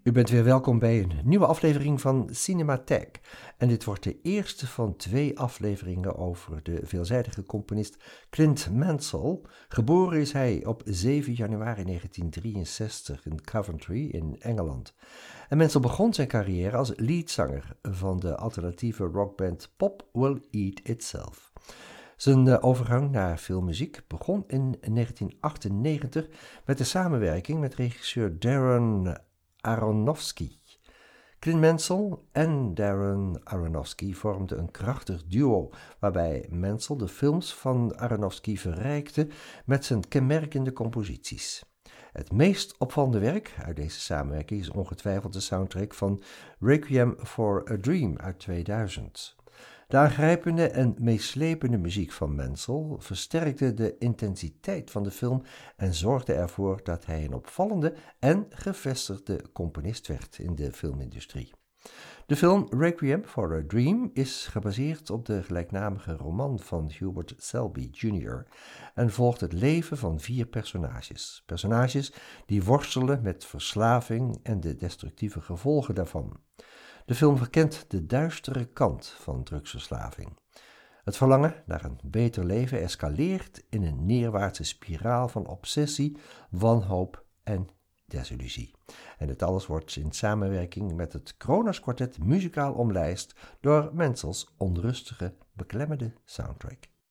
U bent weer welkom bij een nieuwe aflevering van Cinematheek. En dit wordt de eerste van 2 afleveringen over de veelzijdige componist Clint Mansell. Geboren is hij op 7 januari 1963 in Coventry in Engeland. En Mansell begon zijn carrière als leadzanger van de alternatieve rockband Pop Will Eat Itself. Zijn overgang naar filmmuziek begon in 1998 met de samenwerking met regisseur Darren Aronofsky. Clint Mansell en Darren Aronofsky vormden een krachtig duo, waarbij Mansell de films van Aronofsky verrijkte met zijn kenmerkende composities. Het meest opvallende werk uit deze samenwerking is ongetwijfeld de soundtrack van Requiem for a Dream uit 2000. De aangrijpende en meeslepende muziek van Mansell versterkte de intensiteit van de film en zorgde ervoor dat hij een opvallende en gevestigde componist werd in de filmindustrie. De film Requiem for a Dream is gebaseerd op de gelijknamige roman van Hubert Selby Jr. en volgt het leven van 4 personages. Personages die worstelen met verslaving en de destructieve gevolgen daarvan. De film verkent de duistere kant van drugsverslaving. Het verlangen naar een beter leven escaleert in een neerwaartse spiraal van obsessie, wanhoop en desillusie. En dit alles wordt in samenwerking met het Kronos Quartet muzikaal omlijst door Mansells onrustige, beklemmende soundtrack.